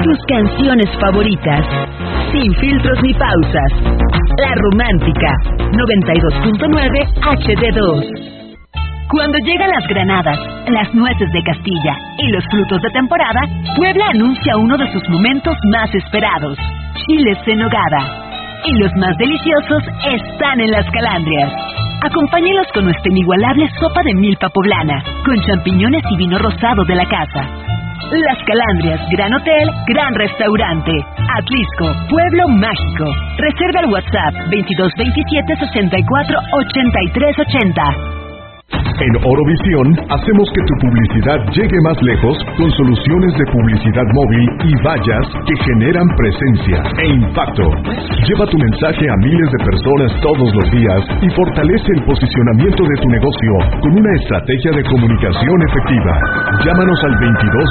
tus canciones favoritas, sin filtros ni pausas. La Romántica, 92.9 HD2. Cuando llegan las granadas, las nueces de Castilla y los frutos de temporada, Puebla anuncia uno de sus momentos más esperados, chiles en nogada. Y los más deliciosos están en Las Calandrias. Acompáñelos con nuestra inigualable sopa de milpa poblana, con champiñones y vino rosado de la casa. Las Calandrias, Gran Hotel, Gran Restaurante. Atlisco, Pueblo Mágico. Reserva al WhatsApp 2227 64 83 80. En Orovisión, hacemos que tu publicidad llegue más lejos con soluciones de publicidad móvil y vallas que generan presencia e impacto. Lleva tu mensaje a miles de personas todos los días y fortalece el posicionamiento de tu negocio con una estrategia de comunicación efectiva. Llámanos al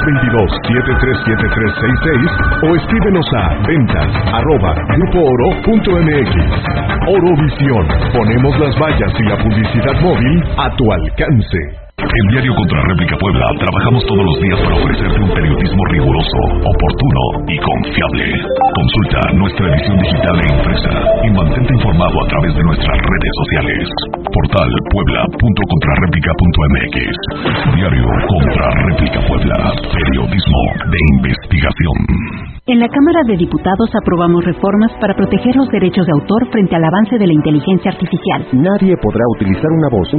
2222-737366 o escríbenos a ventas@grupooro.mx. Orovisión, ponemos las vallas y la publicidad móvil a tu alcance. En Diario Contrarréplica Puebla trabajamos todos los días para ofrecerte un periodismo riguroso, oportuno y confiable. Consulta nuestra edición digital e impresa y mantente informado a través de nuestras redes sociales. Portal puebla.contrarréplica.mx. Diario Contrarréplica Puebla. Periodismo de investigación. En la Cámara de Diputados aprobamos reformas para proteger los derechos de autor frente al avance de la inteligencia artificial. Nadie podrá utilizar una voz